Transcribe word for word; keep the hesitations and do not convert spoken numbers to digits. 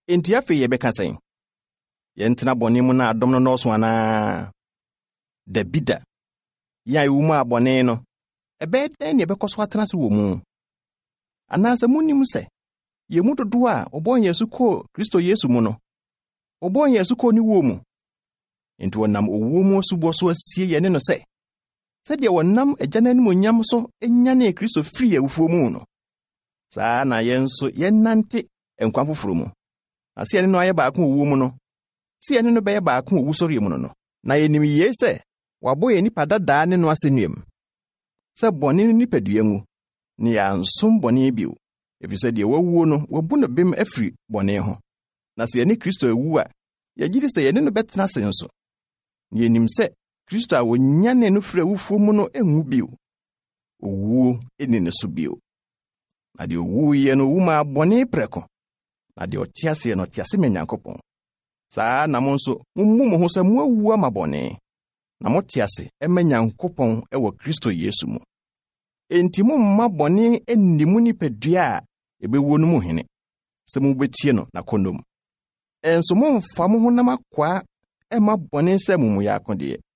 Enti afi yɛbɛka sɛn? Yɛntena bɔne mu na adom no nɔɔso anaa? Dabida. Yɛn ewu mu abɔne no, ɛbɛyɛ dɛn ne ɛbɛkɔ so atena se wɔ mu? Anaasɛ munim sɛ, yɛmu dodo a ɔbɔ Yesu kɔ Kristo Yesu mu no, ɔbɔ Yesu kɔ ne wuo mu. Enti wɔnam owuo mu asubɔ so asie yɛne no sɛ, sɛdeɛ wɔnam agya n'animonyam so enyane Kristo firi awufuo mu no, saa na yɛn nso yɛnante nkwa foforo mu. Na sɛ yɛne no ayɛ baako wɔ owuo mu no, sɛ yɛne no bɛyɛ baako wɔ wusɔre mu no no. Na yɛnim yie sɛ, wabɔ yɛn nipa dadaa ne no asɛnnuam. Sɛ bɔne no nipadua ngu, ne yɛansom bɔne bio. Efisɛ deɛ wawuo no, wabu no bem afiri bɔne ho. Na sɛ yɛne Kristo awu a, yɛgye di sɛ yɛne no bɛtena ase nso. Yɛnim sɛ, Kristo a wonyane no firi awufuo mu no engu bio. Owuo eni ne so bio. Na deɛ owu yɛ no wu ma bɔne prɛko. Na deɛ ɔte ase no ɔte ase ma Nyankopɔn. Saa na mo nso mummu mo ho sɛ mo awu ama bɔne. Na mo te ase ɛma Nyankopɔn ɛwɔ Kristo Yesu mu. Enti mo mma bɔne enni mu nipadua a ebewuo no mu hene. Sɛ mo betie no na kɔnnɔ mu. Enso mo mfa mo ho nam akwa ɛma bɔne sɛ mo mu yɛ akɔdeɛ.